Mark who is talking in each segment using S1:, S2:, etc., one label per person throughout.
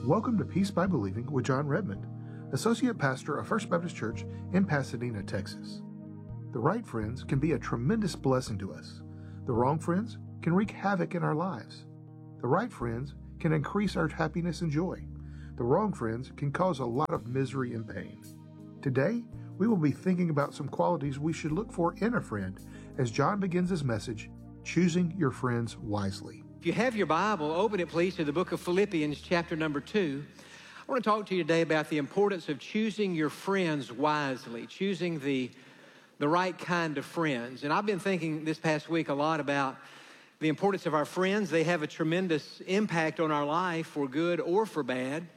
S1: Welcome to Peace by Believing with John Redmond, Associate Pastor of First Baptist Church in Pasadena, Texas. The right friends can be a tremendous blessing to us. The wrong friends can wreak havoc in our lives. The right friends can increase our happiness and joy. The wrong friends can cause a lot of misery and pain. Today, we will be thinking about some qualities we should look for in a friend as John begins his message, Choosing Your Friends Wisely.
S2: If you have your Bible, open it please to the book of Philippians chapter number 2. I want to talk to you today about the importance of choosing your friends wisely, choosing the right kind of friends. And I've been thinking this past week a lot about the importance of our friends. They have a tremendous impact on our life for good or for bad.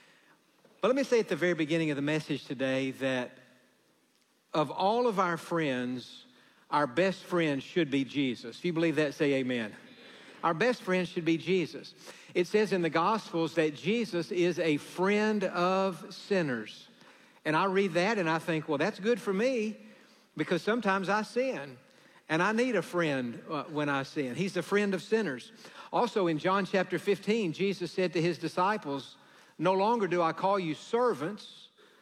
S2: But let me say at the very beginning of the message today that of all of our friends, our best friend should be Jesus. If you believe that, say amen. Our best friend should be Jesus. It says in the Gospels that Jesus is a friend of sinners. And I read that and I think, well, that's good for me because sometimes I sin. And I need a friend when I sin. He's a friend of sinners. Also in John chapter 15, Jesus said to his disciples, "No longer do I call you servants,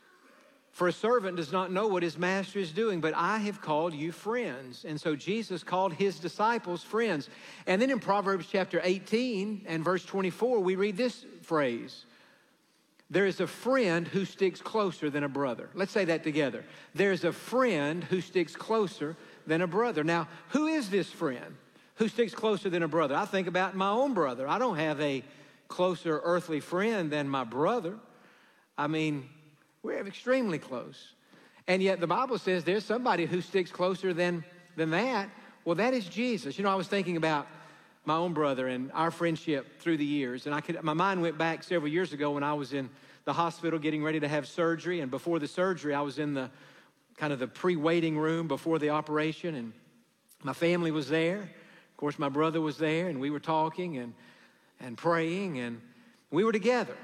S2: for a servant does not know what his master is doing, but I have called you friends." And so Jesus called his disciples friends. And then in Proverbs chapter 18 and verse 24, we read this phrase, "There is a friend who sticks closer than a brother." Let's say that together. There's a friend who sticks closer than a brother. Now, who is this friend who sticks closer than a brother? I think about my own brother. I don't have a closer earthly friend than my brother. I mean, we're extremely close. And yet the Bible says there's somebody who sticks closer than that. Well, that is Jesus. You know, I was thinking about my own brother and our friendship through the years. And my mind went back several years ago when I was in the hospital getting ready to have surgery. And before the surgery, I was in the kind of the pre-waiting room before the operation. And my family was there. Of course, my brother was there. And we were talking and praying. And we were together.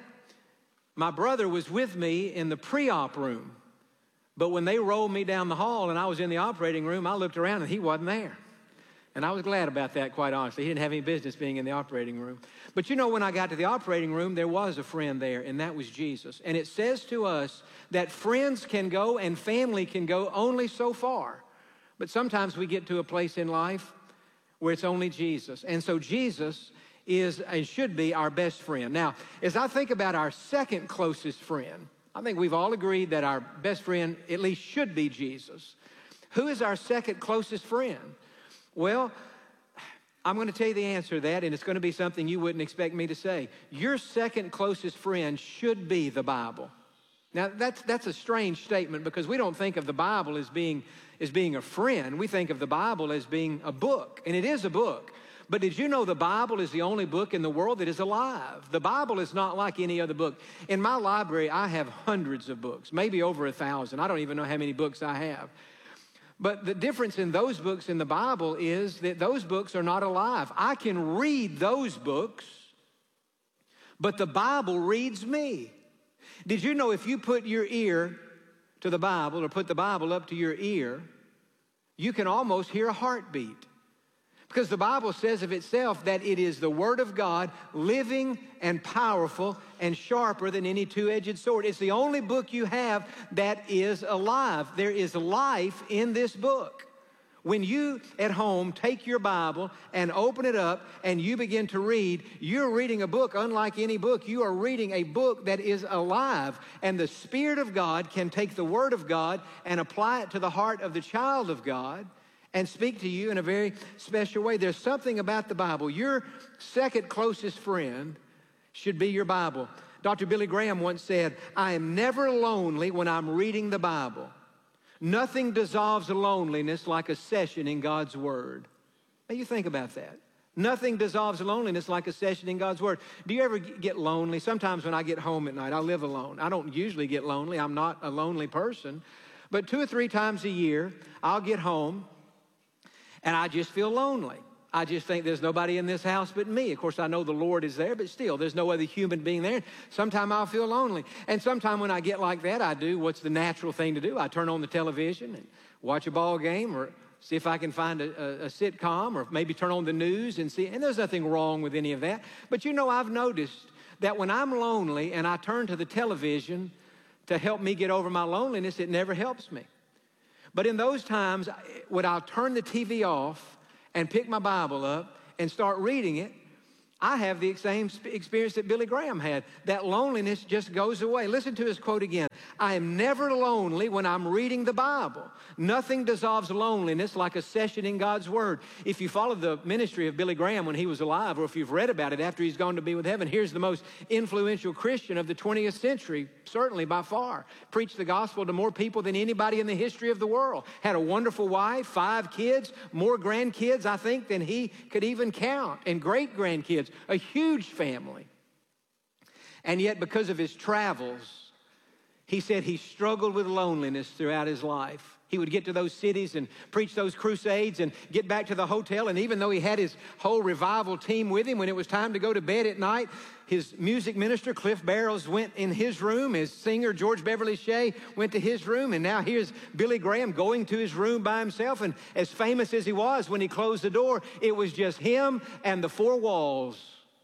S2: My brother was with me in the pre-op room. But when they rolled me down the hall and I was in the operating room, I looked around and he wasn't there. And I was glad about that, quite honestly. He didn't have any business being in the operating room. But you know, when I got to the operating room, there was a friend there, and that was Jesus. And it says to us that friends can go and family can go only so far. But sometimes we get to a place in life where it's only Jesus. And so Jesus is and should be our best friend. Now, as I think about our second closest friend, I think we've all agreed that our best friend at least should be Jesus. Who is our second closest friend? Well, I'm going to tell you the answer to that, and it's going to be something you wouldn't expect me to say. Your second closest friend should be the Bible. Now, that's a strange statement because we don't think of the Bible as being a friend. We think of the Bible as being a book, and it is a book. But did you know the Bible is the only book in the world that is alive? The Bible is not like any other book. In my library, I have hundreds of books, maybe over 1,000. I don't even know how many books I have. But the difference in those books in the Bible is that those books are not alive. I can read those books, but the Bible reads me. Did you know if you put your ear to the Bible or put the Bible up to your ear, you can almost hear a heartbeat? Because the Bible says of itself that it is the Word of God, living and powerful and sharper than any two-edged sword. It's the only book you have that is alive. There is life in this book. When you at home take your Bible and open it up and you begin to read, you're reading a book unlike any book. You are reading a book that is alive. And the Spirit of God can take the Word of God and apply it to the heart of the child of God and speak to you in a very special way. There's something about the Bible. Your second closest friend should be your Bible. Dr. Billy Graham once said, "I am never lonely when I'm reading the Bible. Nothing dissolves loneliness like a session in God's Word." Now you think about that. Nothing dissolves loneliness like a session in God's Word. Do you ever get lonely? Sometimes when I get home at night, I live alone. I don't usually get lonely. I'm not a lonely person. But 2 or 3 times a year, I'll get home and I just feel lonely. I just think there's nobody in this house but me. Of course, I know the Lord is there, but still, there's no other human being there. Sometime I'll feel lonely. And sometime when I get like that, I do what's the natural thing to do. I turn on the television and watch a ball game or see if I can find a sitcom or maybe turn on the news and see. And there's nothing wrong with any of that. But you know, I've noticed that when I'm lonely and I turn to the television to help me get over my loneliness, it never helps me. But in those times, when I'll turn the TV off and pick my Bible up and start reading it, I have the same experience that Billy Graham had. That loneliness just goes away. Listen to his quote again. I am never lonely when I'm reading the Bible. Nothing dissolves loneliness like a session in God's Word. If you follow the ministry of Billy Graham when he was alive, or if you've read about it after he's gone to be with heaven, here's the most influential Christian of the 20th century, certainly by far. Preached the gospel to more people than anybody in the history of the world. Had a wonderful wife, 5 kids, more grandkids, I think, than he could even count, and great-grandkids. A huge family. And yet, because of his travels, he said he struggled with loneliness throughout his life. He would get to those cities and preach those crusades and get back to the hotel. And even though he had his whole revival team with him, when it was time to go to bed at night, his music minister, Cliff Barrows, went in his room. His singer, George Beverly Shea, went to his room. And now here's Billy Graham going to his room by himself. And as famous as he was, when he closed the door, it was just him and the 4 walls.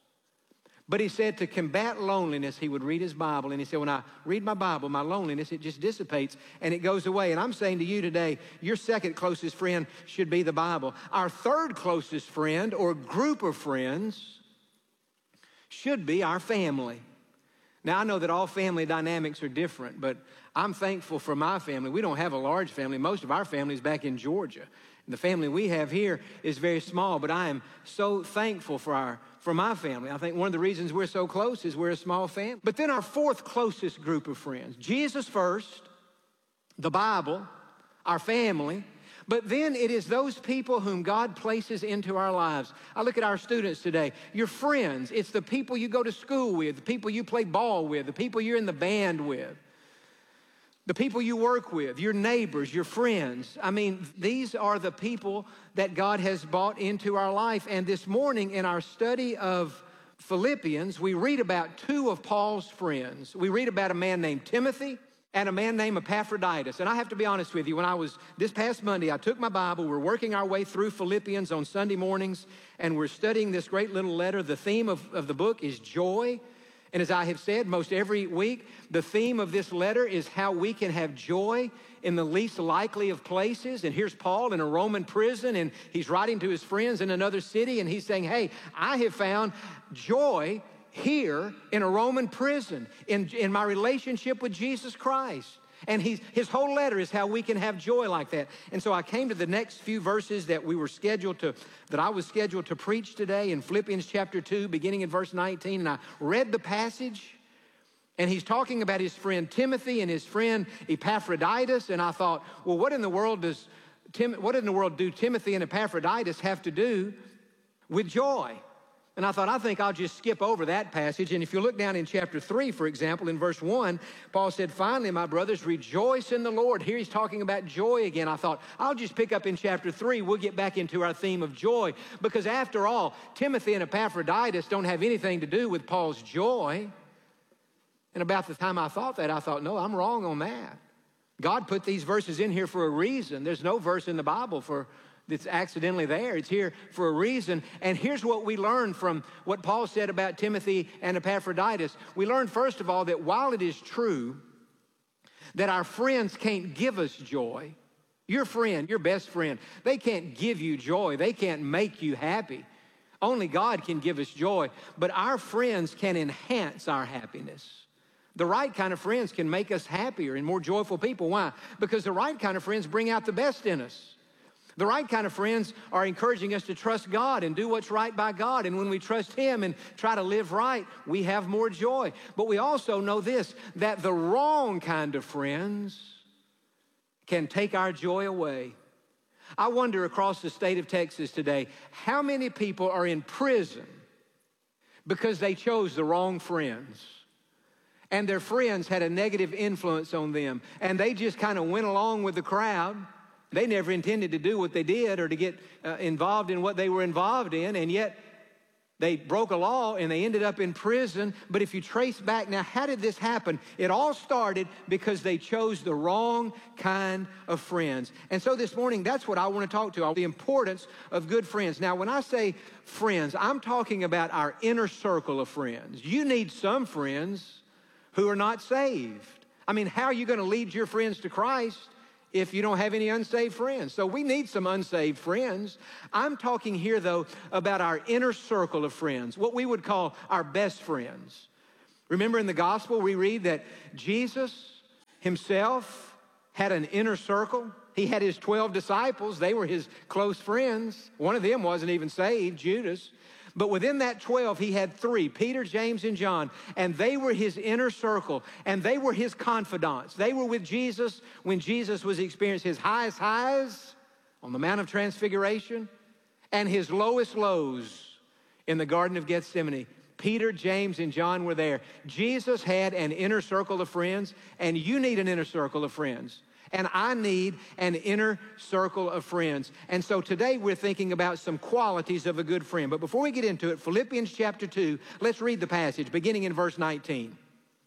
S2: But he said to combat loneliness, he would read his Bible. And he said, when I read my Bible, my loneliness, it just dissipates and it goes away. And I'm saying to you today, your second closest friend should be the Bible. Our third closest friend or group of friends should be our family. Now, I know that all family dynamics are different, but I'm thankful for my family. We don't have a large family. Most of our family is back in Georgia. And the family we have here is very small, but I am so thankful for my family. I think one of the reasons we're so close is we're a small family. But then our fourth closest group of friends, Jesus first, the Bible, our family, but then it is those people whom God places into our lives. I look at our students today, your friends. It's the people you go to school with, the people you play ball with, the people you're in the band with, the people you work with, your neighbors, your friends. I mean, these are the people that God has brought into our life. And this morning in our study of Philippians, we read about 2 of Paul's friends. We read about a man named Timothy and a man named Epaphroditus. And I have to be honest with you, this past Monday, I took my Bible. We're working our way through Philippians on Sunday mornings, and we're studying this great little letter. The theme of the book is joy. And as I have said most every week, the theme of this letter is how we can have joy in the least likely of places. And here's Paul in a Roman prison, and he's writing to his friends in another city, and he's saying, hey, I have found joy here in a Roman prison, in my relationship with Jesus Christ. And his whole letter is how we can have joy like that. And so I came to the next few verses that I was scheduled to preach today in Philippians chapter 2, beginning in verse 19. And I read the passage, and he's talking about his friend Timothy and his friend Epaphroditus. And I thought, well, what in the world do Timothy and Epaphroditus have to do with joy? And I think I'll just skip over that passage. And if you look down in chapter 3, for example, in verse 1, Paul said, finally, my brothers, rejoice in the Lord. Here he's talking about joy again. I thought, I'll just pick up in chapter 3. We'll get back into our theme of joy. Because after all, Timothy and Epaphroditus don't have anything to do with Paul's joy. And about the time I thought that, I thought, no, I'm wrong on that. God put these verses in here for a reason. There's no verse in the Bible that's accidentally there. It's here for a reason. And here's what we learn from what Paul said about Timothy and Epaphroditus. We learn, first of all, that while it is true that our friends can't give us joy, your friend, your best friend, they can't give you joy. They can't make you happy. Only God can give us joy. But our friends can enhance our happiness. The right kind of friends can make us happier and more joyful people. Why? Because the right kind of friends bring out the best in us. The right kind of friends are encouraging us to trust God and do what's right by God. And when we trust Him and try to live right, we have more joy. But we also know this, that the wrong kind of friends can take our joy away. I wonder across the state of Texas today, how many people are in prison because they chose the wrong friends? And their friends had a negative influence on them. And they just kind of went along with the crowd. They never intended to do what they did or to get involved in what they were involved in, and yet They broke a law and they ended up in prison. But if you trace back, now how did this happen? It all started because they chose the wrong kind of friends. And so this morning, that's what I want to talk to, the importance of good friends. Now, when I say friends, I'm talking about our inner circle of friends. You need some friends who are not saved. I mean, how are you going to lead your friends to Christ if you don't have any unsaved friends? So we need some unsaved friends. I'm talking here, though, about our inner circle of friends, what we would call our best friends. Remember in the gospel, we read that Jesus himself had an inner circle. He had his 12 disciples. They were his close friends. One of them wasn't even saved, Judas. But within that 12, he had 3, Peter, James, and John, and they were his inner circle, and they were his confidants. They were with Jesus when Jesus was experiencing his highest highs on the Mount of Transfiguration and his lowest lows in the Garden of Gethsemane. Peter, James, and John were there. Jesus had an inner circle of friends, and you need an inner circle of friends. And I need an inner circle of friends. And so today we're thinking about some qualities of a good friend. But before we get into it, Philippians chapter 2, let's read the passage beginning in verse 19.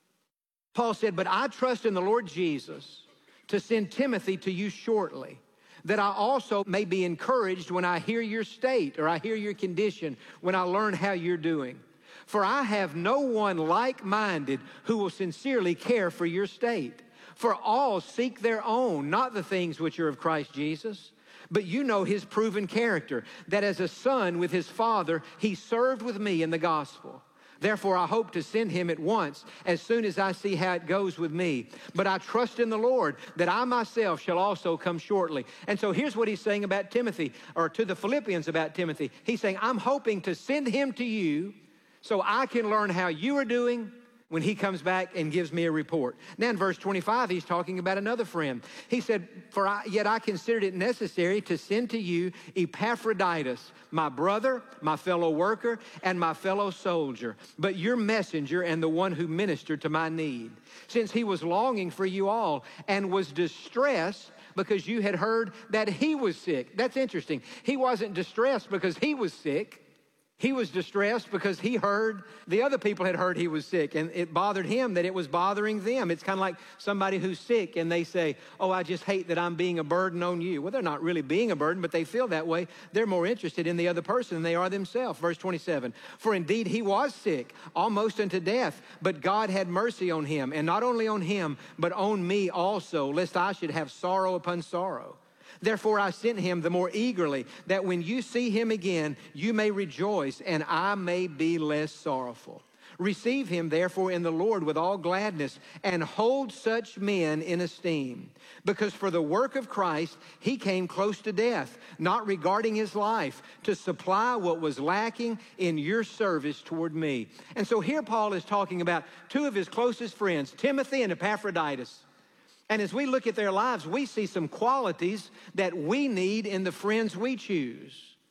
S2: Paul said, "But I trust in the Lord Jesus to send Timothy to you shortly, that I also may be encouraged when I hear your state or I hear your condition, when I learn how you're doing. For I have no one like-minded who will sincerely care for your state. For all seek their own, not the things which are of Christ Jesus. But you know his proven character, that as a son with his father, he served with me in the gospel. Therefore, I hope to send him at once, as soon as I see how it goes with me. But I trust in the Lord that I myself shall also come shortly." And so here's what he's saying about Timothy, or to the Philippians about Timothy. He's saying, I'm hoping to send him to you so I can learn how you are doing when he comes back and gives me a report. Now in verse 25, he's talking about another friend. He said, yet I considered it necessary to send to you Epaphroditus, my brother, my fellow worker, and my fellow soldier, but your messenger and the one who ministered to my need, since he was longing for you all and was distressed because you had heard that he was sick. That's interesting. He wasn't distressed because he was sick. He was distressed because he heard the other people had heard he was sick, and it bothered him that it was bothering them. It's kind of like somebody who's sick and they say, "Oh, I just hate that I'm being a burden on you." Well, they're not really being a burden, but they feel that way. They're more interested in the other person than they are themselves. Verse 27, "For indeed he was sick, almost unto death, but God had mercy on him, and not only on him, but on me also, lest I should have sorrow upon sorrow. Therefore I sent him the more eagerly, that when you see him again, you may rejoice, and I may be less sorrowful. Receive him, therefore, in the Lord with all gladness, and hold such men in esteem. Because for the work of Christ, he came close to death, not regarding his life, to supply what was lacking in your service toward me." And so here Paul is talking about 2 of his closest friends, Timothy and Epaphroditus. And as we look at their lives, we see some qualities that we need in the friends we choose.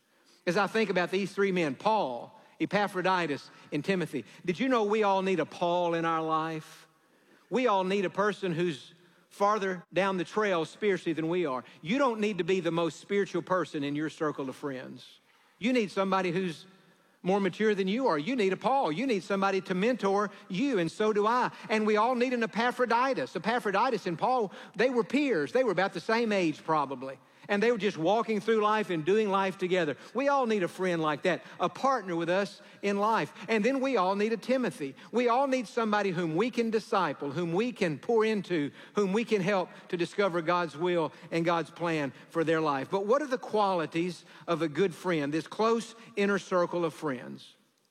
S2: As I think about these 3 men, Paul, Epaphroditus, and Timothy, did you know we all need a Paul in our life? We all need a person who's farther down the trail spiritually than we are. You don't need to be the most spiritual person in your circle of friends. You need somebody who's more mature than you are. You need a Paul. You need somebody to mentor you, and so do I. And we all need an Epaphroditus. Epaphroditus and Paul, they were peers. They were about the same age probably. And they were just walking through life and doing life together. We all need a friend like that, a partner with us in life. And then we all need a Timothy. We all need somebody whom we can disciple, whom we can pour into, whom we can help to discover God's will and God's plan for their life. But what are the qualities of a good friend, this close inner circle of friends?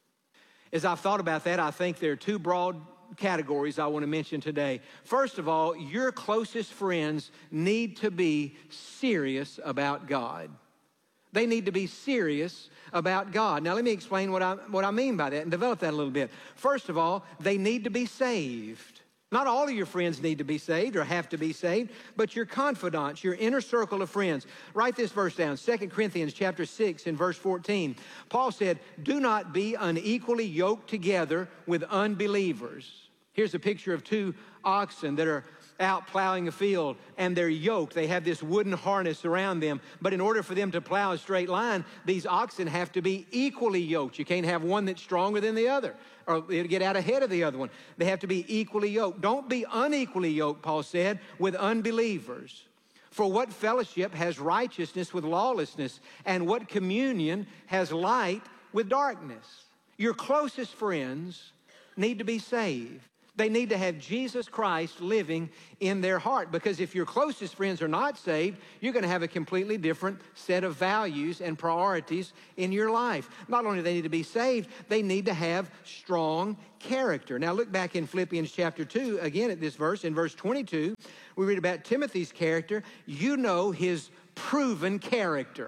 S2: As I've thought about that, I think there are 2 broad categories I want to mention today. First of all, your closest friends need to be serious about God. They need to be serious about God. Now, let me explain what I mean by that and develop that a little bit. First of all, they need to be saved. Not all of your friends need to be saved or have to be saved, but your confidants, your inner circle of friends. Write this verse down, 2 Corinthians chapter 6 and verse 14. Paul said, "Do not be unequally yoked together with unbelievers." Here's a picture of 2 oxen that are out plowing a field and they're yoked. They have this wooden harness around them. But in order for them to plow a straight line, these oxen have to be equally yoked. You can't have one that's stronger than the other, or it'll get out ahead of the other one. They have to be equally yoked. Don't be unequally yoked, Paul said, with unbelievers. For what fellowship has righteousness with lawlessness, and what communion has light with darkness? Your closest friends need to be saved. They need to have Jesus Christ living in their heart, because if your closest friends are not saved, you're going to have a completely different set of values and priorities in your life. Not only do they need to be saved, they need to have strong character. Now look back in Philippians chapter 2, again at this verse. In verse 22, we read about Timothy's character. You know his proven character,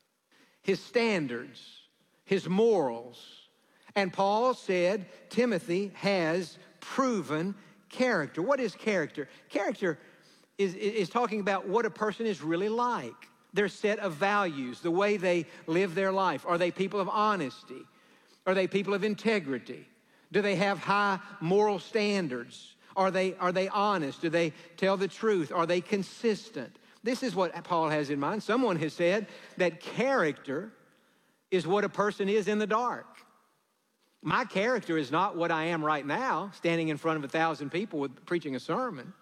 S2: his standards, his morals. And Paul said Timothy has proven character. What is character? Character is talking about what a person is really like, their set of values, the way they live their life. Are they people of honesty? Are they people of integrity? Do they have high moral standards? Are they honest? Do they tell the truth? Are they consistent? This is what Paul has in mind. Someone has said that character is what a person is in the dark. My character is not what I am right now, standing in front of 1,000 people preaching a sermon.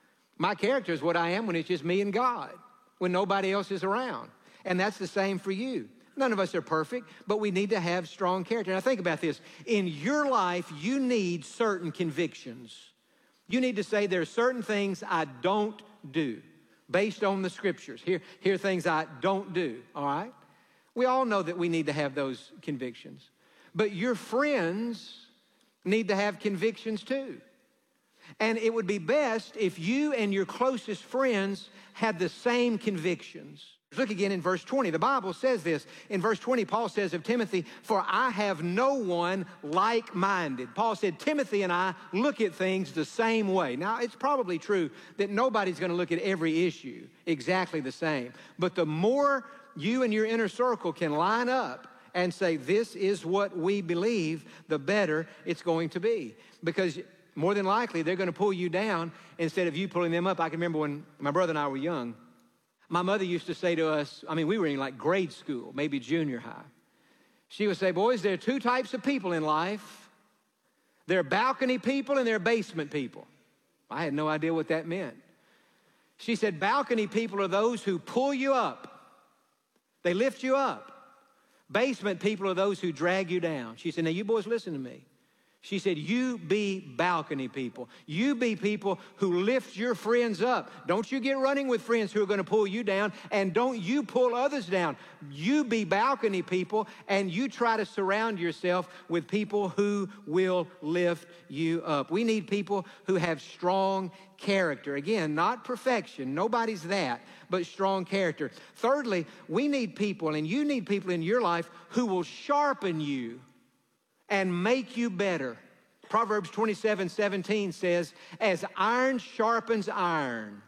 S2: My character is what I am when it's just me and God, when nobody else is around. And that's the same for you. None of us are perfect, but we need to have strong character. Now think about this. In your life, you need certain convictions. You need to say there are certain things I don't do based on the scriptures. Here are things I don't do, all right? We all know that we need to have those convictions. But your friends need to have convictions too. And it would be best if you and your closest friends had the same convictions. Look again in verse 20. The Bible says this. In verse 20, Paul says of Timothy, for I have no one like-minded. Paul said, Timothy and I look at things the same way. Now, it's probably true that nobody's going to look at every issue exactly the same. But the more you and your inner circle can line up and say, this is what we believe, the better it's going to be. Because more than likely, they're going to pull you down instead of you pulling them up. I can remember when my brother and I were young, my mother used to say to us, we were in like grade school, maybe junior high. She would say, boys, there are two types of people in life. There are balcony people and there are basement people. I had no idea what that meant. She said, balcony people are those who pull you up. They lift you up. Basement people are those who drag you down. She said, now you boys listen to me. She said, you be balcony people. You be people who lift your friends up. Don't you get running with friends who are going to pull you down, and don't you pull others down. You be balcony people, and you try to surround yourself with people who will lift you up. We need people who have strong character. Again, not perfection. Nobody's that, but strong character. Thirdly, we need people, and you need people in your life who will sharpen you and make you better. Proverbs 27:17 says, as iron sharpens iron,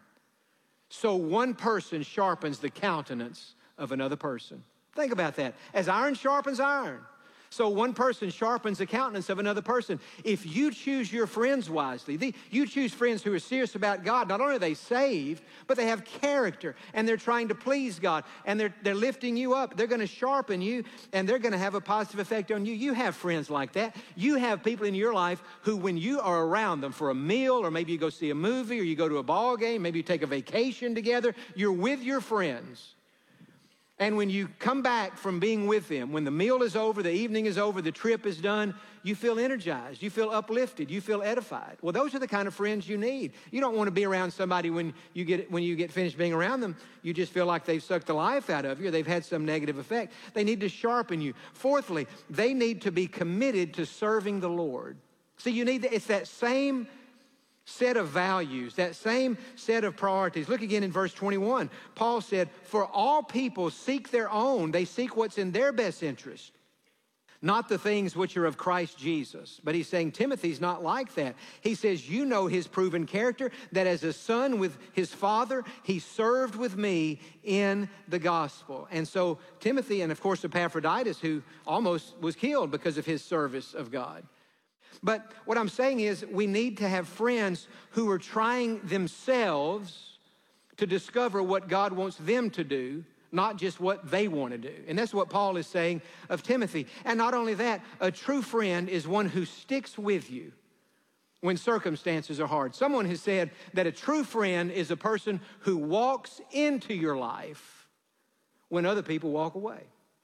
S2: so one person sharpens the countenance of another person. Think about that. As iron sharpens iron, so one person sharpens the countenance of another person. If you choose your friends wisely, you choose friends who are serious about God, not only are they saved, but they have character, and they're trying to please God, and they're lifting you up. They're going to sharpen you, and they're going to have a positive effect on you. You have friends like that. You have people in your life who, when you are around them for a meal, or maybe you go see a movie, or you go to a ball game, maybe you take a vacation together, you're with your friends. And when you come back from being with them, when the meal is over, the evening is over, the trip is done, you feel energized, you feel uplifted, you feel edified. Well, those are the kind of friends you need. You don't want to be around somebody when you get finished being around them, you just feel like they've sucked the life out of you, or they've had some negative effect. They need to sharpen you. Fourthly, they need to be committed to serving the Lord. See, it's that same set of values, that same set of priorities. Look again in verse 21. Paul said, for all people seek their own. They seek what's in their best interest, not the things which are of Christ Jesus. But he's saying Timothy's not like that. He says, you know his proven character, that as a son with his father, he served with me in the gospel. And so Timothy, and of course Epaphroditus, who almost was killed because of his service of God. But what I'm saying is we need to have friends who are trying themselves to discover what God wants them to do, not just what they want to do. And that's what Paul is saying of Timothy. And not only that, a true friend is one who sticks with you when circumstances are hard. Someone has said that a true friend is a person who walks into your life when other people walk away.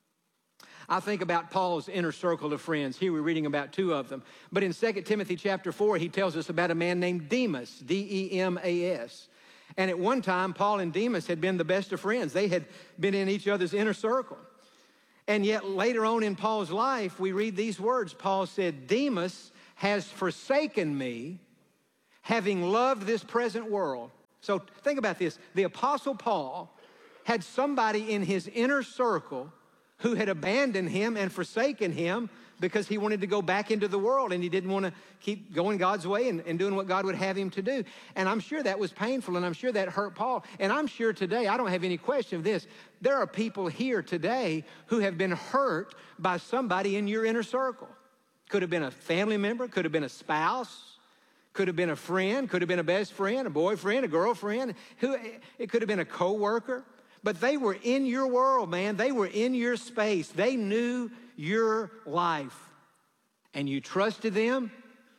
S2: I think about Paul's inner circle of friends. Here we're reading about two of them. But in 2 Timothy chapter 4, he tells us about a man named Demas, D-E-M-A-S. And at one time, Paul and Demas had been the best of friends. They had been in each other's inner circle. And yet later on in Paul's life, we read these words. Paul said, Demas has forsaken me, having loved this present world. So think about this. The Apostle Paul had somebody in his inner circle who had abandoned him and forsaken him because he wanted to go back into the world and he didn't want to keep going God's way and doing what God would have him to do. And I'm sure that was painful, and I'm sure that hurt Paul. And I'm sure today, I don't have any question of this, there are people here today who have been hurt by somebody in your inner circle. Could have been a family member, could have been a spouse, could have been a friend, could have been a best friend, a boyfriend, a girlfriend. It could have been a coworker. But they were in your world, man. They were in your space. They knew your life. And you trusted them,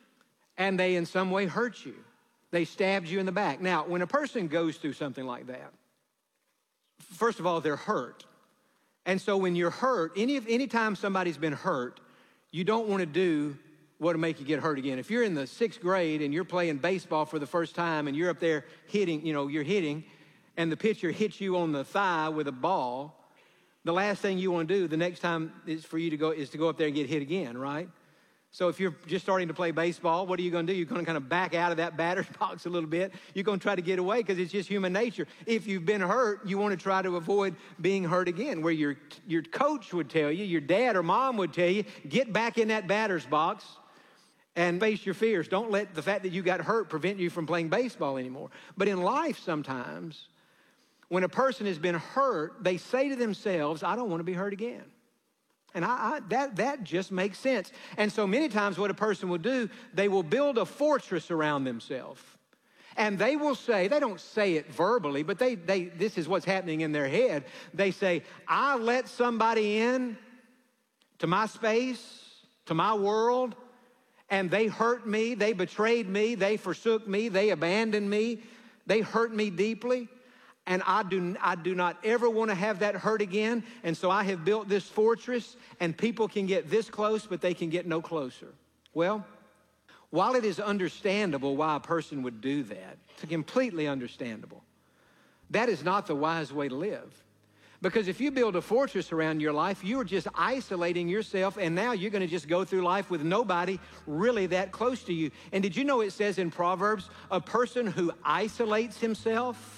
S2: and they in some way hurt you. They stabbed you in the back. Now, when a person goes through something like that, first of all, they're hurt. And so when you're hurt, anytime somebody's been hurt, you don't want to do what will make you get hurt again. If you're in the 6th grade and you're playing baseball for the first time and you're up there hitting, you're hitting, and the pitcher hits you on the thigh with a ball, the last thing you want to do the next time is for you to go up there and get hit again, right? So if you're just starting to play baseball, what are you going to do? You're going to kind of back out of that batter's box a little bit. You're going to try to get away because it's just human nature. If you've been hurt, you want to try to avoid being hurt again, where your coach would tell you, your dad or mom would tell you, get back in that batter's box and face your fears. Don't let the fact that you got hurt prevent you from playing baseball anymore. But in life sometimes, when a person has been hurt, they say to themselves, I don't want to be hurt again. And that just makes sense. And so many times what a person will do, they will build a fortress around themselves. And they will say, they don't say it verbally, but this is what's happening in their head. They say, I let somebody in to my space, to my world, and they hurt me, they betrayed me, they forsook me, they abandoned me, they hurt me deeply. And I do not ever want to have that hurt again. And so I have built this fortress, and people can get this close, but they can get no closer. Well, while it is understandable why a person would do that, it's completely understandable, that is not the wise way to live. Because if you build a fortress around your life, you are just isolating yourself, and now you're going to just go through life with nobody really that close to you. And did you know it says in Proverbs, a person who isolates himself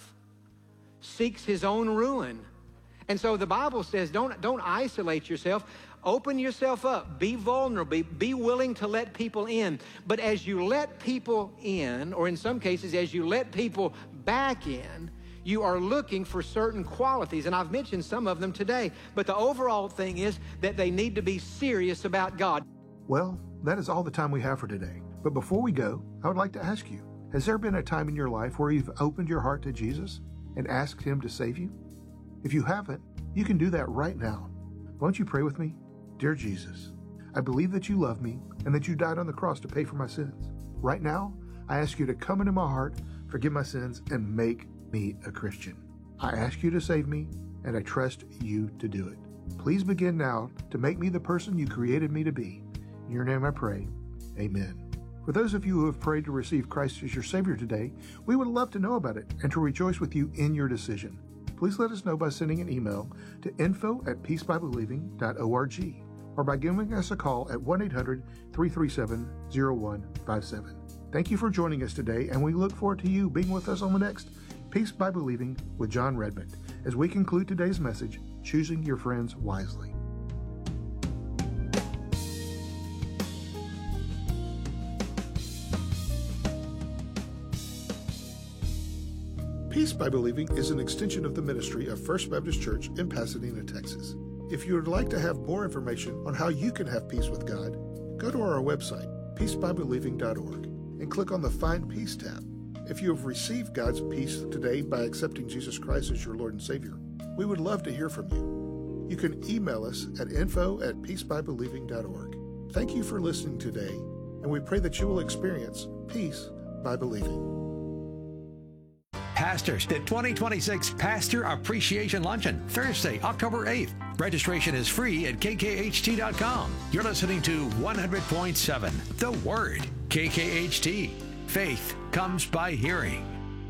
S2: seeks his own ruin. And so the Bible says, don't isolate yourself. Open yourself up. Be vulnerable. Be willing to let people in. But as you let people in, or in some cases, as you let people back in, you are looking for certain qualities. And I've mentioned some of them today. But the overall thing is that they need to be serious about God.
S1: Well, that is all the time we have for today. But before we go, I would like to ask you, has there been a time in your life where you've opened your heart to Jesus and asked him to save you? If you haven't, you can do that right now. Won't you pray with me? Dear Jesus, I believe that you love me and that you died on the cross to pay for my sins. Right now, I ask you to come into my heart, forgive my sins, and make me a Christian. I ask you to save me, and I trust you to do it. Please begin now to make me the person you created me to be. In your name I pray, amen. For those of you who have prayed to receive Christ as your Savior today, we would love to know about it and to rejoice with you in your decision. Please let us know by sending an email to info@peacebiblebelieving.org or by giving us a call at 1-800-337-0157. Thank you for joining us today, and we look forward to you being with us on the next Peace by Believing with John Redmond as we conclude today's message, Choosing Your Friends Wisely. Peace by Believing is an extension of the ministry of First Baptist Church in Pasadena, Texas. If you would like to have more information on how you can have peace with God, go to our website, peacebybelieving.org and click on the Find Peace tab. If you have received God's peace today by accepting Jesus Christ as your Lord and Savior, we would love to hear from you. You can email us at info@peacebybelieving.org. Thank you for listening today, and we pray that you will experience peace by believing.
S3: Pastors, the 2026 Pastor Appreciation Luncheon, Thursday, October 8th. Registration is free at kkht.com. You're listening to 100.7 The Word, KKHT. Faith comes by hearing.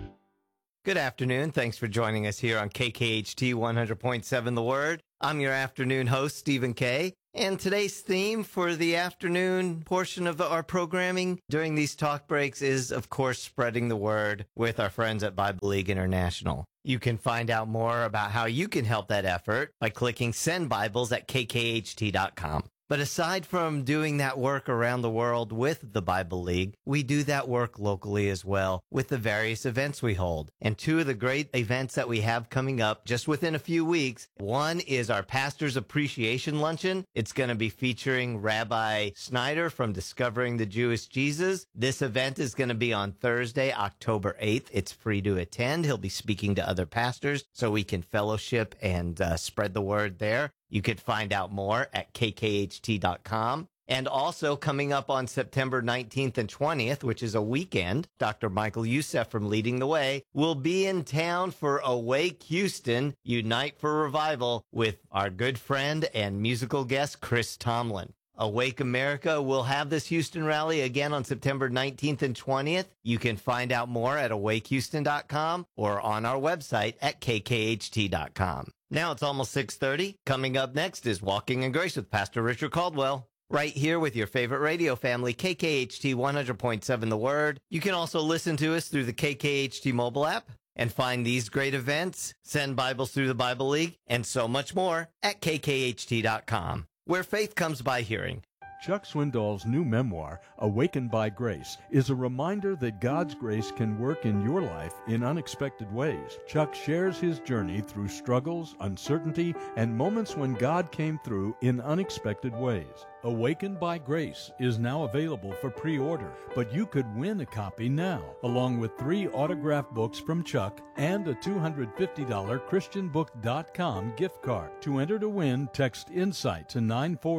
S4: Good afternoon. Thanks for joining us here on KKHT 100.7 The Word. I'm your afternoon host, Stephen Kay. And today's theme for the afternoon portion of our programming during these talk breaks is, of course, spreading the word with our friends at Bible League International. You can find out more about how you can help that effort by clicking Send Bibles at kkht.com. But aside from doing that work around the world with the Bible League, we do that work locally as well with the various events we hold. And two of the great events that we have coming up just within a few weeks, one is our Pastor's Appreciation Luncheon. It's going to be featuring Rabbi Snyder from Discovering the Jewish Jesus. This event is going to be on Thursday, October 8th. It's free to attend. He'll be speaking to other pastors so we can fellowship and spread the word there. You could find out more at kkht.com. And also coming up on September 19th and 20th, which is a weekend, Dr. Michael Youssef from Leading the Way will be in town for Awake Houston, Unite for Revival with our good friend and musical guest, Chris Tomlin. Awake America will have this Houston rally again on September 19th and 20th. You can find out more at awakehouston.com or on our website at kkht.com. Now it's almost 6:30. Coming up next is Walking in Grace with Pastor Richard Caldwell. Right here with your favorite radio family, KKHT 100.7 The Word. You can also listen to us through the KKHT mobile app and find these great events, send Bibles through the Bible League, and so much more at kkht.com, where faith comes by hearing.
S5: Chuck Swindoll's new memoir, Awakened by Grace, is a reminder that God's grace can work in your life in unexpected ways. Chuck shares his journey through struggles, uncertainty, and moments when God came through in unexpected ways. Awakened by Grace is now available for pre-order, but you could win a copy now, along with 3 autographed books from Chuck and a $250 ChristianBook.com gift card. To enter to win, text INSIGHT to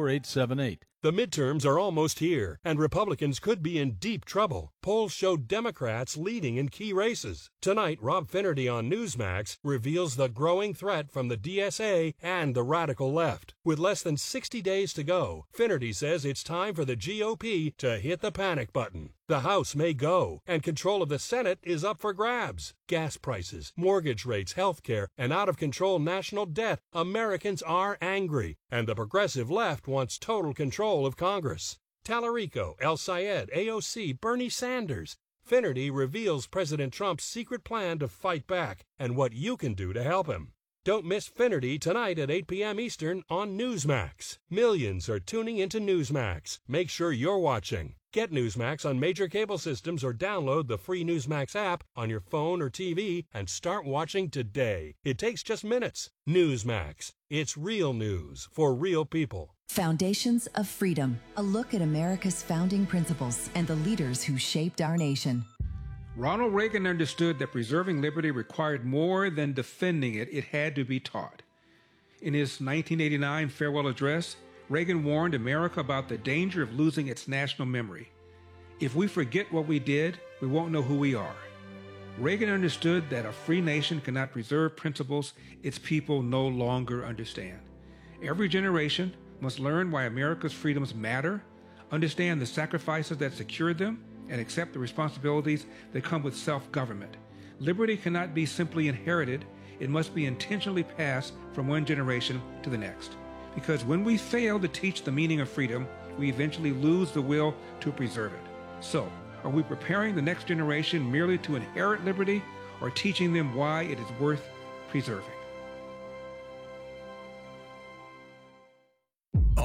S5: 94878.
S6: The midterms are almost here, and Republicans could be in deep trouble. Polls show Democrats leading in key races. Tonight, Rob Finnerty on Newsmax reveals the growing threat from the DSA and the radical left. With less than 60 days to go, Finnerty says it's time for the GOP to hit the panic button. The House may go, and control of the Senate is up for grabs. Gas prices, mortgage rates, health care, and out-of-control national debt. Americans are angry, and the progressive left wants total control of Congress. Tallarico, El Sayed, AOC, Bernie Sanders. Finnerty reveals President Trump's secret plan to fight back and what you can do to help him. Don't miss Finnerty tonight at 8 p.m. Eastern on Newsmax. Millions are tuning into Newsmax. Make sure you're watching. Get Newsmax on major cable systems or download the free Newsmax app on your phone or TV and start watching today. It takes just minutes. Newsmax. It's real news for real people.
S7: Foundations of Freedom, a look at America's founding principles and the leaders who shaped our nation.
S8: Ronald Reagan understood that preserving liberty required more than defending it. It had to be taught. In his 1989 farewell address, Reagan warned America about the danger of losing its national memory. If we forget what we did, we won't know who we are. Reagan understood that a free nation cannot preserve principles its people no longer understand. Every generation must learn why America's freedoms matter, understand the sacrifices that secured them, and accept the responsibilities that come with self-government. Liberty cannot be simply inherited. It must be intentionally passed from one generation to the next. Because when we fail to teach the meaning of freedom, we eventually lose the will to preserve it. So, are we preparing the next generation merely to inherit liberty, or teaching them why it is worth preserving?
S3: Only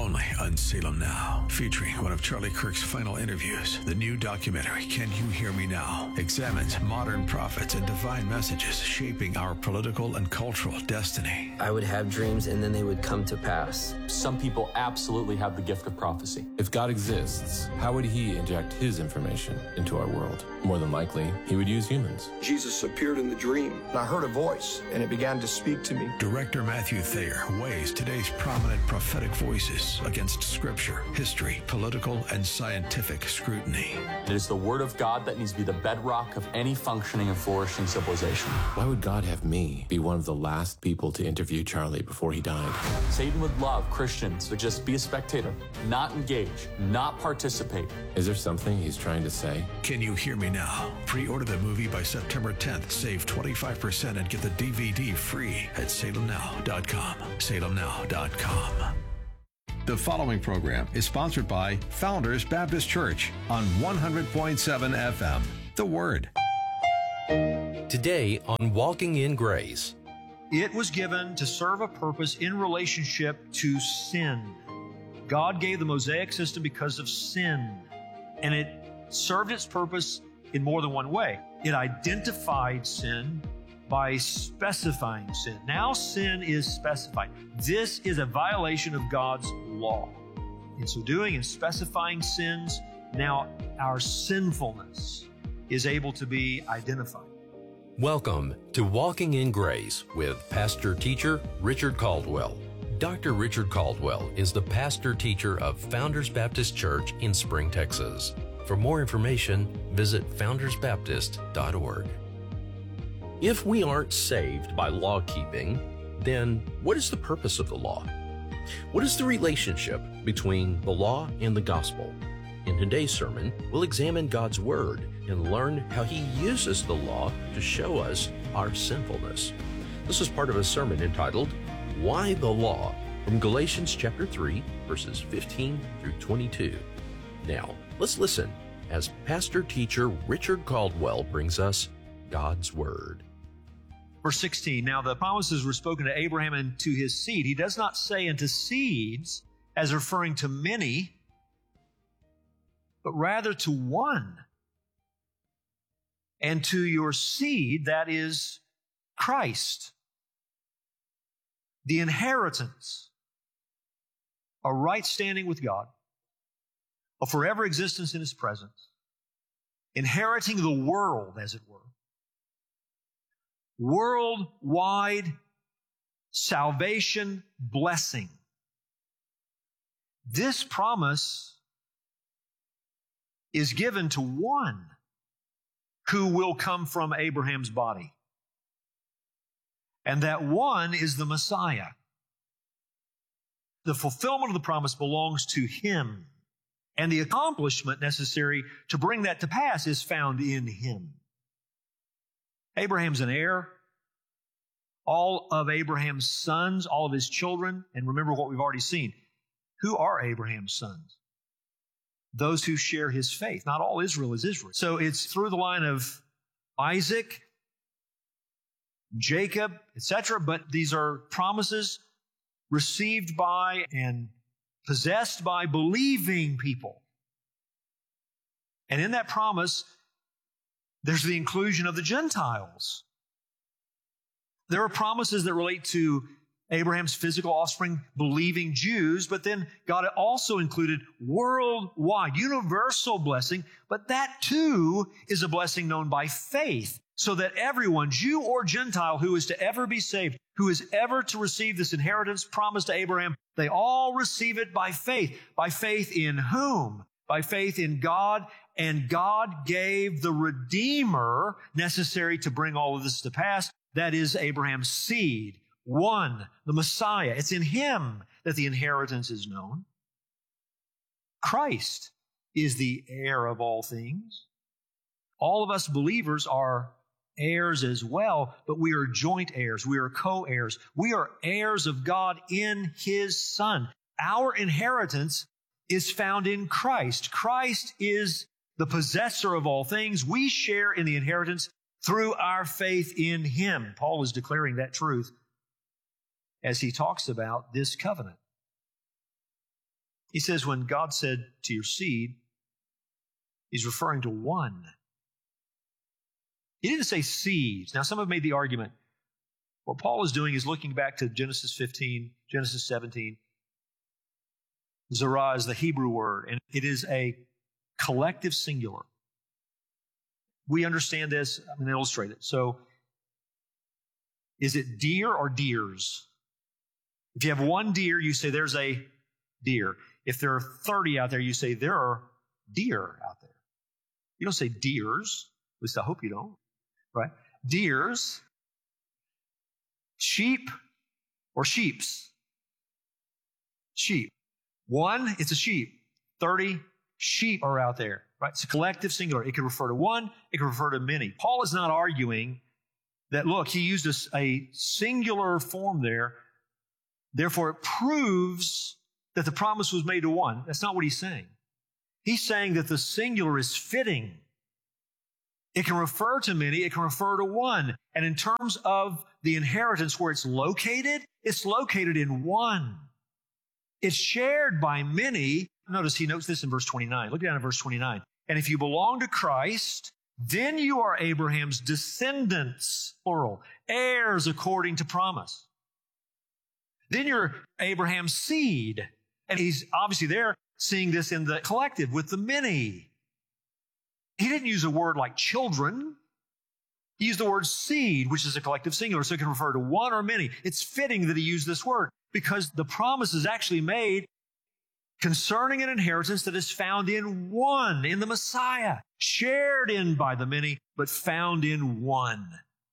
S3: on Salem Now, featuring one of Charlie Kirk's final interviews. The new documentary, Can You Hear Me Now?, examines modern prophets and divine messages shaping our political and cultural destiny.
S9: I would have dreams and then they would come to pass.
S10: Some people absolutely have the gift of prophecy. If God exists, how would he inject his information into our world? More than likely, he would use humans.
S11: Jesus appeared in the dream, and I heard a voice, and it began to speak to me.
S3: Director Matthew Thayer weighs today's prominent prophetic voices against scripture, history, political, and scientific scrutiny.
S10: It is the word of God that needs to be the bedrock of any functioning and flourishing civilization. Why would God have me be one of the last people to interview Charlie before he died? Satan would love Christians to just be a spectator, not engage, not participate. Is there something he's trying to say?
S3: Can You Hear Me Now? Pre-order the movie by September 10th. Save 25% and get the DVD free at salemnow.com. salemnow.com. The following program is sponsored by Founders Baptist Church on 100.7 FM. The Word.
S12: Today on Walking in Grace.
S13: It was given to serve a purpose in relationship to sin. God gave the Mosaic system because of sin, and it served its purpose in more than one way. It identified sin by specifying sin. Now sin is specified. This is a violation of God's law. In so doing, in specifying sins, now our sinfulness is able to be identified.
S12: Welcome to Walking in Grace with pastor-teacher Richard Caldwell. Dr. Richard Caldwell is the pastor-teacher of Founders Baptist Church in Spring, Texas. For more information, visit foundersbaptist.org. If we aren't saved by law keeping, then what is the purpose of the law? What is the relationship between the law and the gospel? In today's sermon, we'll examine God's Word and learn how He uses the law to show us our sinfulness. This is part of a sermon entitled, Why the Law? From Galatians chapter 3, verses 15 through 22. Now, let's listen as pastor-teacher Richard Caldwell brings us God's Word.
S13: Verse 16, now the promises were spoken to Abraham and to his seed. He does not say unto seeds as referring to many, but rather to one. And to your seed, that is Christ. The inheritance, a right standing with God, a forever existence in His presence, inheriting the world, as it were, worldwide salvation blessing. This promise is given to one who will come from Abraham's body. And that one is the Messiah. The fulfillment of the promise belongs to Him. And the accomplishment necessary to bring that to pass is found in Him. Abraham's an heir. All of Abraham's sons, all of his children, and remember what we've already seen. Who are Abraham's sons? Those who share his faith. Not all Israel is Israel. So it's through the line of Isaac, Jacob, etc., but these are promises received by and possessed by believing people. And in that promise, there's the inclusion of the Gentiles. There are promises that relate to Abraham's physical offspring, believing Jews, but then God also included worldwide, universal blessing, but that too is a blessing known by faith, so that everyone, Jew or Gentile, who is to ever be saved, who is ever to receive this inheritance promised to Abraham, they all receive it by faith. By faith in whom? By faith in God, and God gave the Redeemer necessary to bring all of this to pass. That is Abraham's seed. One, the Messiah. It's in Him that the inheritance is known. Christ is the heir of all things. All of us believers are heirs as well, but we are joint heirs. We are co-heirs. We are heirs of God in His Son. Our inheritance is found in Christ. Christ is the possessor of all things. We share in the inheritance through our faith in Him. Paul is declaring that truth as he talks about this covenant. He says when God said to your seed, he's referring to one. He didn't say seeds. Now, some have made the argument, what Paul is doing is looking back to Genesis 15, Genesis 17. Zerah is the Hebrew word, and it is a collective singular. We understand this. I'm going to illustrate it. So, is it deer or deers? If you have one deer, you say there's a deer. If there are 30 out there, you say there are deer out there. You don't say deers. At least I hope you don't. Right? Deers. Sheep or sheeps? Sheep. One, it's a sheep. 30 sheep are out there. Right? It's a collective singular. It can refer to one. It can refer to many. Paul is not arguing that, look, he used a singular form there. Therefore, it proves that the promise was made to one. That's not what he's saying. He's saying that the singular is fitting. It can refer to many. It can refer to one. And in terms of the inheritance where it's located in one. It's shared by many. Notice he notes this in verse 29. Look down at verse 29. And if you belong to Christ, then you are Abraham's descendants, plural, heirs according to promise. Then you're Abraham's seed. And he's obviously there seeing this in the collective with the many. He didn't use a word like children. He used the word seed, which is a collective singular, so it can refer to one or many. It's fitting that he used this word because the promise is actually made concerning an inheritance that is found in one, in the Messiah, shared in by the many, but found in one.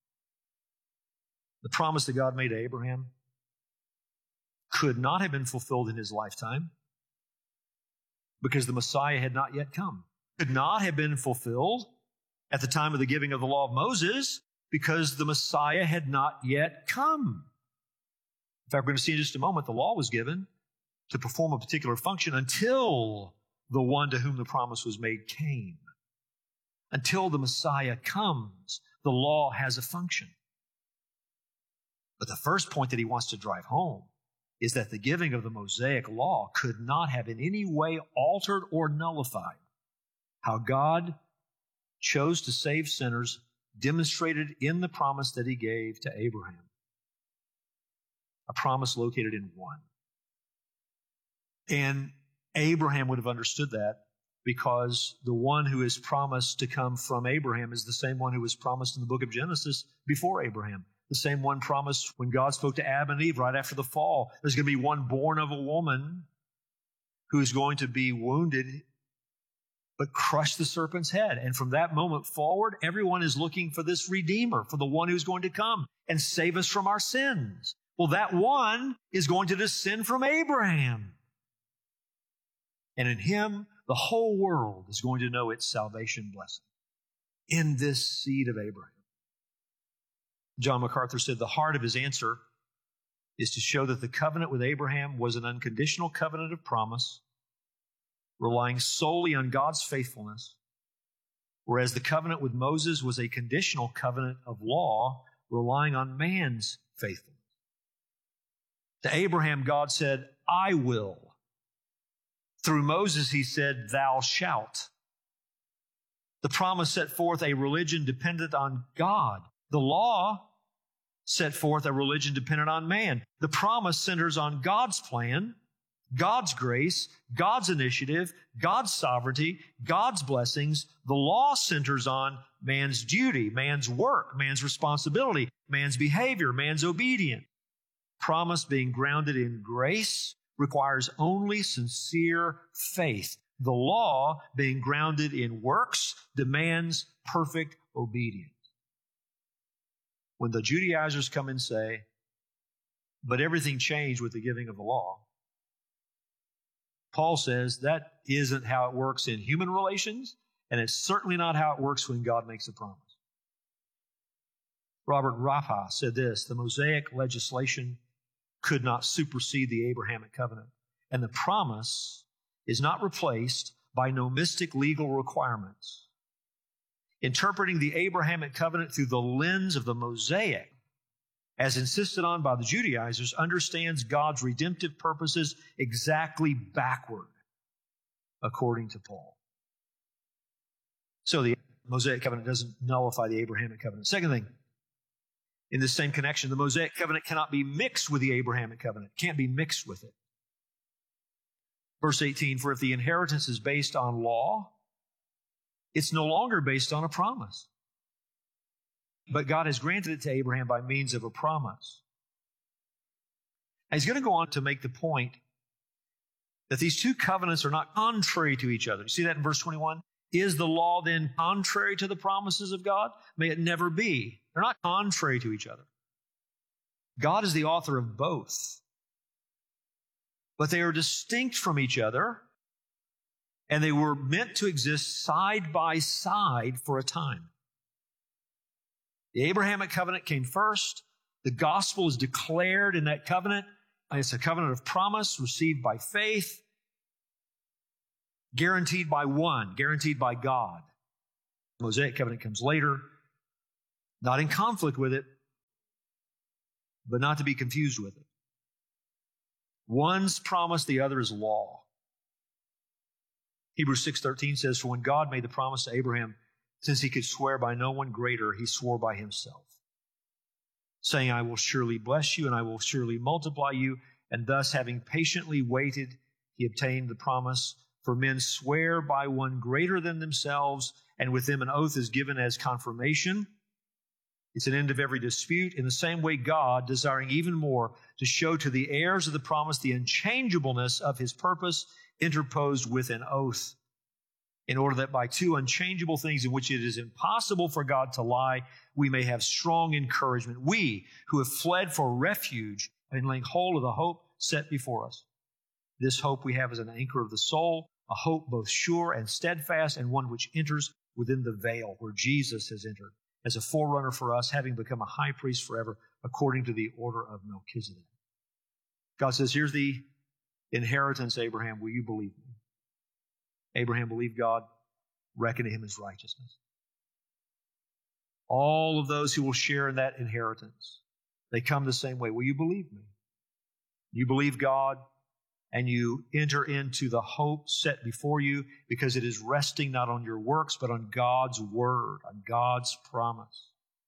S13: The promise that God made to Abraham could not have been fulfilled in his lifetime because the Messiah had not yet come. Could not have been fulfilled at the time of the giving of the law of Moses because the Messiah had not yet come. In fact, we're going to see in just a moment, the law was given to perform a particular function until the one to whom the promise was made came. Until the Messiah comes, the law has a function. But the first point that he wants to drive home is that the giving of the Mosaic law could not have in any way altered or nullified how God chose to save sinners, demonstrated in the promise that he gave to Abraham. A promise located in one. And Abraham would have understood that because the one who is promised to come from Abraham is the same one who was promised in the book of Genesis before Abraham. The same one promised when God spoke to Adam and Eve right after the fall. There's going to be one born of a woman who is going to be wounded but crush the serpent's head. And from that moment forward, everyone is looking for this Redeemer, for the one who's going to come and save us from our sins. Well, that one is going to descend from Abraham. And in him, the whole world is going to know its salvation blessing. In this seed of Abraham. John MacArthur said the heart of his answer is to show that the covenant with Abraham was an unconditional covenant of promise, relying solely on God's faithfulness, whereas the covenant with Moses was a conditional covenant of law, relying on man's faithfulness. To Abraham, God said, I will. Through Moses, he said, thou shalt. The promise set forth a religion dependent on God. The law set forth a religion dependent on man. The promise centers on God's plan, God's grace, God's initiative, God's sovereignty, God's blessings. The law centers on man's duty, man's work, man's responsibility, man's behavior, man's obedience. Promise being grounded in grace requires only sincere faith. The law being grounded in works demands perfect obedience. When the Judaizers come and say, but everything changed with the giving of the law, Paul says that isn't how it works in human relations, and it's certainly not how it works when God makes a promise. Robert Rafa said this, the Mosaic legislation could not supersede the Abrahamic covenant, and the promise is not replaced by nomistic legal requirements. Interpreting the Abrahamic covenant through the lens of the Mosaic as insisted on by the Judaizers, understands God's redemptive purposes exactly backward, according to Paul. So the Mosaic covenant doesn't nullify the Abrahamic covenant. Second thing, in this same connection, the Mosaic covenant cannot be mixed with the Abrahamic covenant. It can't be mixed with it. Verse 18, for if the inheritance is based on law, it's no longer based on a promise. But God has granted it to Abraham by means of a promise. And he's going to go on to make the point that these two covenants are not contrary to each other. You see that in verse 21? Is the law then contrary to the promises of God? May it never be. They're not contrary to each other. God is the author of both. But they are distinct from each other, and they were meant to exist side by side for a time. The Abrahamic covenant came first. The gospel is declared in that covenant. It's a covenant of promise received by faith, guaranteed by one, guaranteed by God. The Mosaic covenant comes later, not in conflict with it, but not to be confused with it. One's promise, the other is law. Hebrews 6:13 says, for when God made the promise to Abraham, since he could swear by no one greater, he swore by himself, saying, I will surely bless you and I will surely multiply you. And thus, having patiently waited, he obtained the promise. For men swear by one greater than themselves, and with them an oath is given as confirmation. It's an end of every dispute. In the same way, God, desiring even more to show to the heirs of the promise the unchangeableness of his purpose, interposed with an oath, in order that by two unchangeable things in which it is impossible for God to lie, we may have strong encouragement. We who have fled for refuge and laying hold of the hope set before us. This hope we have as an anchor of the soul, a hope both sure and steadfast, and one which enters within the veil where Jesus has entered as a forerunner for us, having become a high priest forever, according to the order of Melchizedek. God says, here's the inheritance, Abraham. Will you believe me? Abraham believed God, reckoned to him as righteousness. All of those who will share in that inheritance, they come the same way. Will you believe me? You believe God, and you enter into the hope set before you, because it is resting not on your works, but on God's word, on God's promise.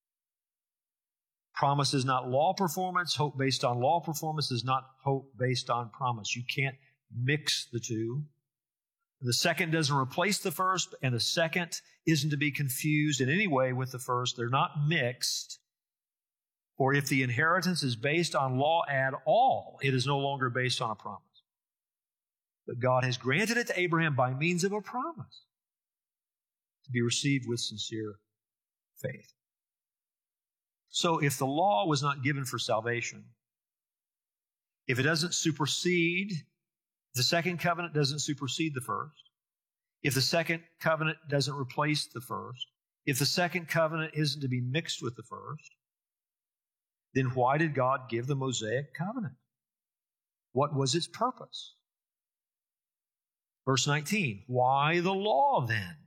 S13: Promise is not law performance. Hope based on law performance is not hope based on promise. You can't mix the two. The second doesn't replace the first, and the second isn't to be confused in any way with the first. They're not mixed. For if the inheritance is based on law at all, it is no longer based on a promise. But God has granted it to Abraham by means of a promise to be received with sincere faith. So if the law was not given for salvation, if it doesn't supersede, the second covenant doesn't supersede the first, if the second covenant doesn't replace the first, if the second covenant isn't to be mixed with the first, then why did God give the Mosaic covenant? What was its purpose? Verse 19, why the law then?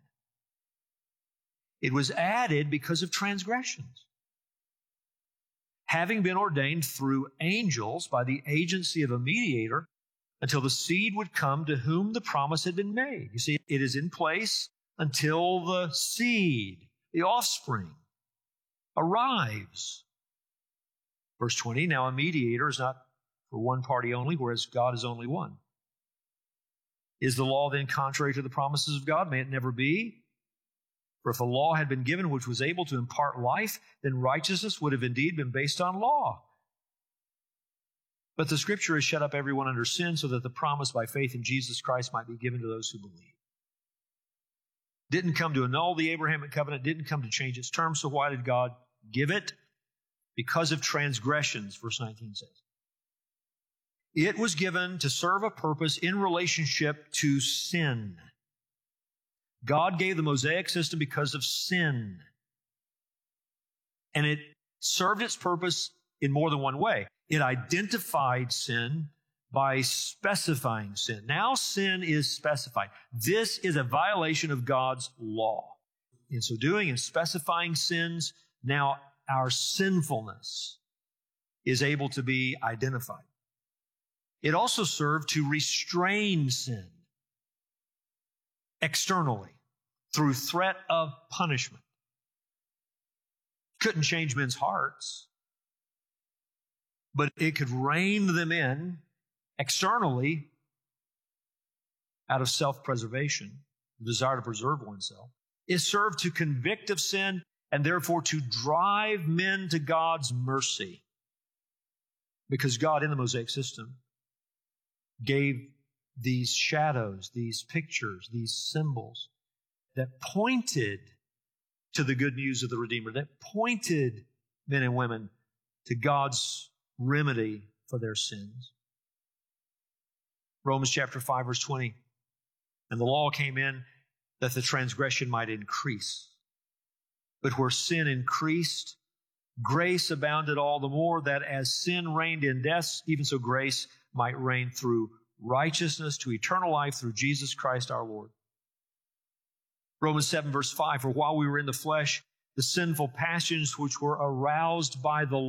S13: It was added because of transgressions, having been ordained through angels by the agency of a mediator until the seed would come to whom the promise had been made. You see, it is in place until the seed, the offspring, arrives. Verse 20, now a mediator is not for one party only, whereas God is only one. Is the law then contrary to the promises of God? May it never be. For if a law had been given which was able to impart life, then righteousness would have indeed been based on law. But the Scripture has shut up everyone under sin so that the promise by faith in Jesus Christ might be given to those who believe. Didn't come to annul the Abrahamic covenant, didn't come to change its terms, so why did God give it? Because of transgressions, verse 19 says. It was given to serve a purpose in relationship to sin. God gave the Mosaic system because of sin. And it served its purpose in more than one way. It identified sin by specifying sin. Now sin is specified. This is a violation of God's law. In so doing, in specifying sins, now our sinfulness is able to be identified. It also served to restrain sin externally through threat of punishment. Couldn't change men's hearts, but it could rein them in externally out of self-preservation, the desire to preserve oneself. It served to convict of sin and therefore to drive men to God's mercy. Because God, in the Mosaic system, gave these shadows, these pictures, these symbols that pointed to the good news of the Redeemer, that pointed men and women to God's remedy for their sins. Romans chapter 5, verse 20. And the law came in that the transgression might increase. But where sin increased, grace abounded all the more, that as sin reigned in death, even so grace might reign through righteousness to eternal life through Jesus Christ our Lord. Romans 7, verse 5, for while we were in the flesh, the sinful passions which were aroused by the